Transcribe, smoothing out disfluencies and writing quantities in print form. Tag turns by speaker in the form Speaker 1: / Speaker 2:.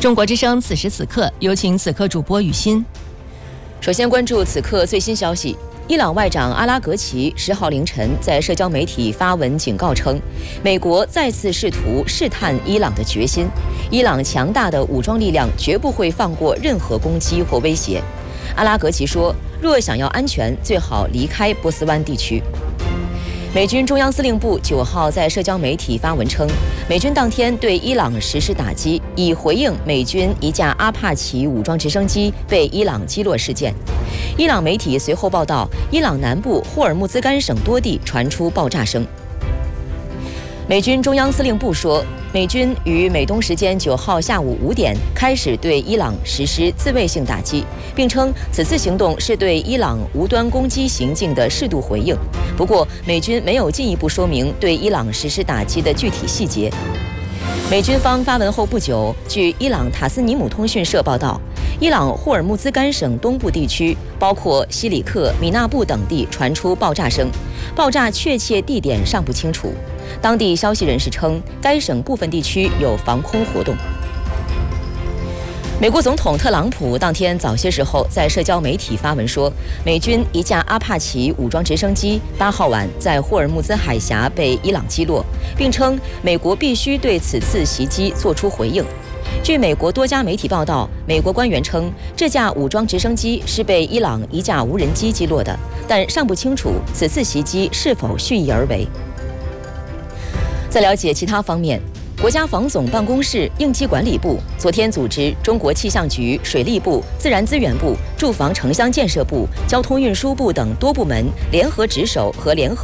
Speaker 1: 中国之声此时此刻，有请此刻主播雨欣。
Speaker 2: 首先关注此刻最新消息。伊朗外长阿拉格齐10号凌晨在社交媒体发文警告称，美国再次试图试探伊朗的决心，伊朗强大的武装力量绝不会放过任何攻击或威胁。阿拉格齐说，若想要安全，最好离开波斯湾地区。美军中央司令部9号在社交媒体发文称，美军当天对伊朗实施打击，以回应美军一架阿帕奇武装直升机被伊朗击落事件。伊朗媒体随后报道，伊朗南部霍尔木兹干省多地传出爆炸声。美军中央司令部说，美军于美东时间9号下午5点开始对伊朗实施自卫性打击，并称此次行动是对伊朗无端攻击行径的适度回应。不过，美军没有进一步说明对伊朗实施打击的具体细节。美军方发文后不久，据伊朗塔斯尼姆通讯社报道，伊朗霍尔木兹干省东部地区，包括西里克、米纳布等地传出爆炸声，爆炸确切地点尚不清楚。当地消息人士称，该省部分地区有防空活动。美国总统特朗普当天早些时候在社交媒体发文说，美军一架阿帕奇武装直升机8号晚在霍尔木兹海峡被伊朗击落，并称美国必须对此次袭击做出回应。据美国多家媒体报道，美国官员称这架武装直升机是被伊朗一架无人机击落的，但尚不清楚此次袭击是否蓄意而为。在了解其他方面，国家防总办公室应急管理部昨天组织中国气象局、水利部、自然资源部、住房城乡建设部、交通运输部等多部门联合值守和联合